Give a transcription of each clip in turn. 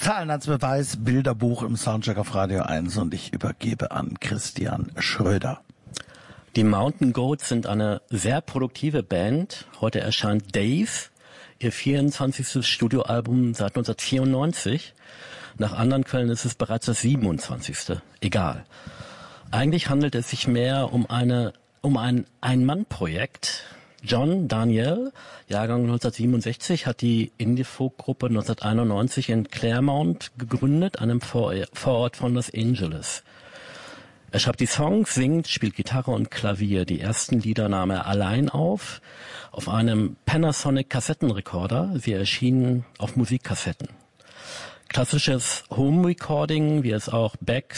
Zahlenheitsbeweis, Bilderbuch im Soundcheck auf Radio 1 und ich übergebe an Christian Schröder. Die Mountain Goats sind eine sehr produktive Band. Heute erscheint Days, ihr 24. Studioalbum seit 1994. Nach anderen Quellen ist es bereits das 27. Egal. Eigentlich handelt es sich mehr um ein Ein-Mann-Projekt. John Daniel, Jahrgang 1967, hat die Indie-Folk-Gruppe 1991 in Claremont gegründet, einem Vorort von Los Angeles. Er schreibt die Songs, singt, spielt Gitarre und Klavier. Die ersten Lieder nahm er allein auf einem Panasonic Kassettenrekorder. Sie erschienen auf Musikkassetten. Klassisches Home-Recording, wie es auch Beck,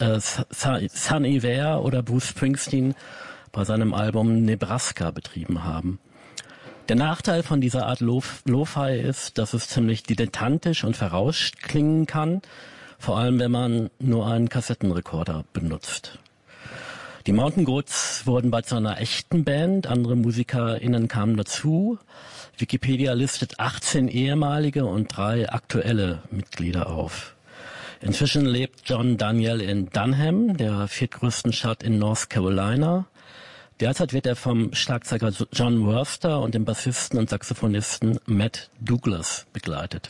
Sonny Ware oder Bruce Springsteen bei seinem Album Nebraska betrieben haben. Der Nachteil von dieser Art Lo-Fi ist, dass es ziemlich dilettantisch und verrauscht klingen kann, vor allem wenn man nur einen Kassettenrekorder benutzt. Die Mountain Goats wurden bald zu einer echten Band, andere MusikerInnen kamen dazu. Wikipedia listet 18 ehemalige und 3 aktuelle Mitglieder auf. Inzwischen lebt John Daniel in Dunham, der viertgrößten Stadt in North Carolina. Derzeit wird er vom Schlagzeuger John Wurster und dem Bassisten und Saxophonisten Matt Douglas begleitet.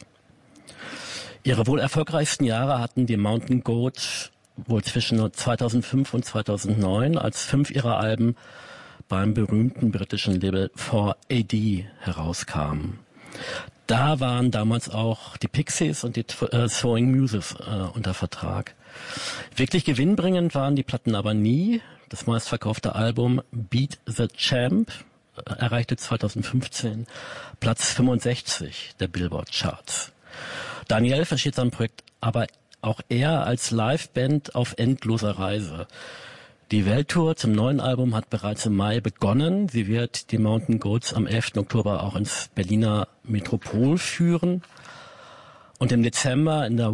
Ihre wohl erfolgreichsten Jahre hatten die Mountain Goats wohl zwischen 2005 und 2009, als 5 ihrer Alben beim berühmten britischen Label 4AD herauskamen. Da waren damals auch die Pixies und die Sewing Muses unter Vertrag. Wirklich gewinnbringend waren die Platten aber nie. Das meistverkaufte Album Beat the Champ erreichte 2015 Platz 65 der Billboard Charts. Daniel versteht sein Projekt aber auch eher als Liveband auf endloser Reise. Die Welttour zum neuen Album hat bereits im Mai begonnen. Sie wird die Mountain Goats am 11. Oktober auch ins Berliner Metropol führen und im Dezember in der